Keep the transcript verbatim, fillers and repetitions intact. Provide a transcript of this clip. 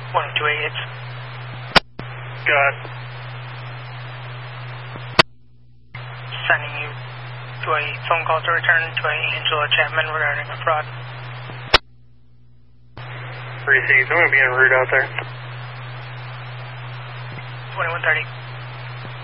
one two eight. Go ahead. Sending you to a phone call to return to a Angela Chapman regarding a fraud. Received. I'm going to be en route out there. twenty-one thirty.